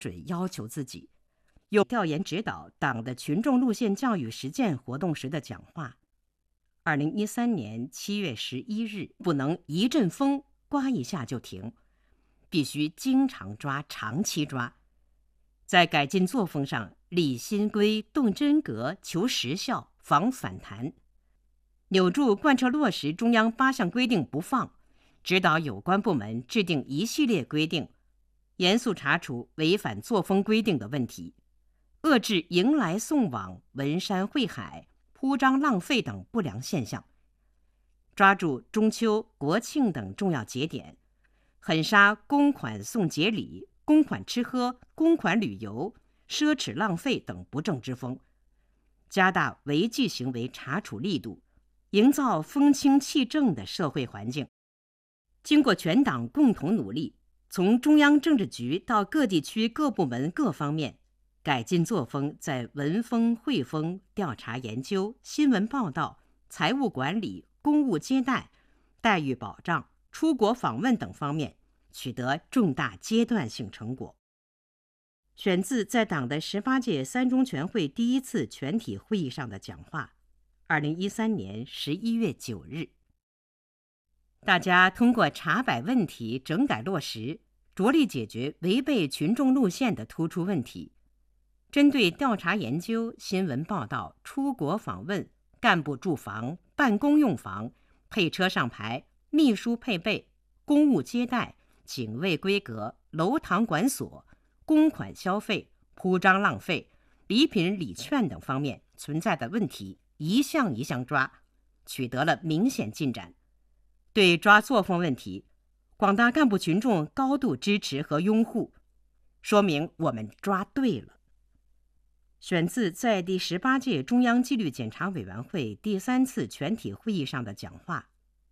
准要求自己，有调研指导党的群众路线教育实践活动时的讲话。2013年7月11日，不能一阵风刮一下就停，必须经常抓、长期抓。在改进作风上，立新规、动真格、求实效、防反弹，扭住贯彻落实中央8项规定不放，指导有关部门制定一系列规定，严肃查处违反作风规定的问题，遏制迎来送往、文山会海、铺张浪费等不良现象，抓住中秋、国庆等重要节点，狠杀公款送节礼、公款吃喝、公款旅游、奢侈浪费等不正之风，加大违纪行为查处力度，营造风清气正的社会环境。经过全党共同努力，从中央政治局到各地区各部门各方面，改进作风在文风、会风、调查研究、新闻报道、财务管理、公务接待、待遇保障、出国访问等方面取得重大阶段性成果。选自在党的18届三中全会第1次全体会议上的讲话，2013年11月9日。大家通过查摆问题、整改落实，着力解决违背群众路线的突出问题。针对调查研究、新闻报道、出国访问、干部住房、办公用房、配车上牌、秘书配备、公务接待、警卫规格、楼堂管所、公款消费、铺张浪费、礼品礼券等方面存在的问题，一项一项抓，取得了明显进展。对抓作风问题，广大干部群众高度支持和拥护，说明我们抓对了。选自在第18届中央纪律检查委员会第3次全体会议上的讲话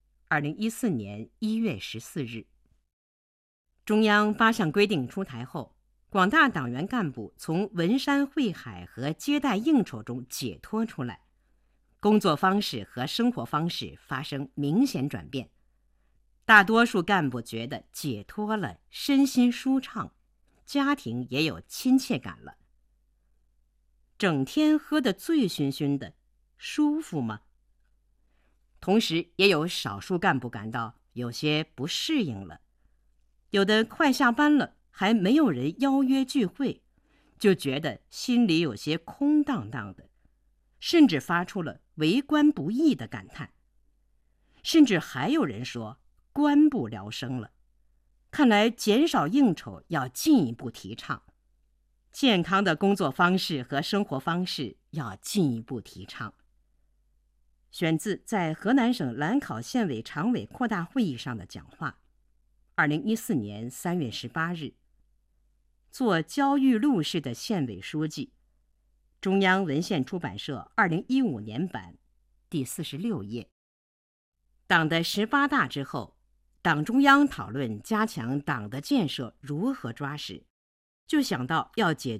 ，2014年1月14日。中央8项规定出台后，广大党员干部从文山会海和接待应酬中解脱出来，工作方式和生活方式发生明显转变。大多数干部觉得解脱了，身心舒畅，家庭也有亲切感了。整天喝得醉醺醺的，舒服吗？同时也有少数干部感到有些不适应了，有的快下班了还没有人邀约聚会，就觉得心里有些空荡荡的，甚至发出了为官不易的感叹。甚至还有人说官不聊生了，看来减少应酬要进一步提倡，健康的工作方式和生活方式要进一步提倡。选自在河南省兰考县委常委扩大会议上的讲话，2014年3月18日。做焦裕禄市的县委书记，中央文献出版社2015年版，第46页。党的18大之后，党中央讨论加强党的建设如何抓时，就想到要解